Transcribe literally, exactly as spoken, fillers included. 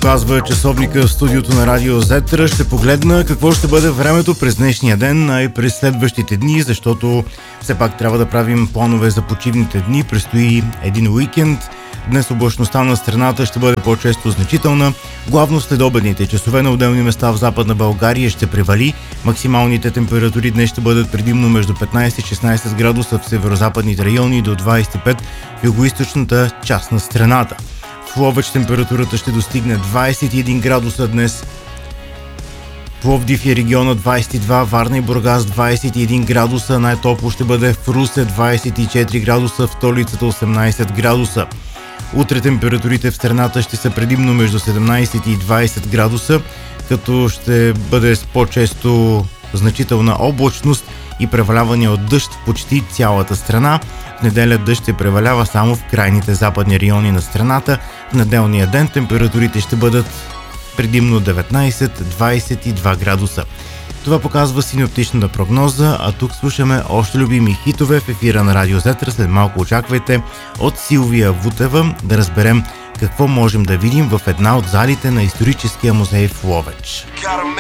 показва часовника в студиото на Радио Зетра. Ще погледна какво ще бъде времето през днешния ден, а и през следващите дни, защото все пак трябва да правим планове за почивните дни. Предстои един уикенд. Днес облачността на страната ще бъде по-често значителна. Главно следобедните часове на отделни места в Западна България ще превали. Максималните температури днес ще бъдат предимно между петнайсет и шестнайсет градуса в северо-западните райони до двайсет и пет в югоизточната част на страната. В Ловеч температурата ще достигне двайсет и един градуса днес. Пловдив и региона двайсет и два, Варна и Бургас двайсет и един градуса, най-топло ще бъде в Русе двайсет и четири градуса, в столицата осемнайсет градуса. Утре температурите в страната ще са предимно между седемнайсет и двайсет градуса, като ще бъде с по-често значителна облачност и преваляване от дъжд в почти цялата страна. В неделя дъжд ще превалява само в крайните западни райони на страната. В неделния ден температурите ще бъдат предимно деветнайсет до двайсет и два градуса. Това показва синоптичната прогноза, а тук слушаме още любими хитове в ефира на Радио Зетра. След малко очаквайте от Силвия Вутева да разберем какво можем да видим в една от залите на историческия музей в Ловеч.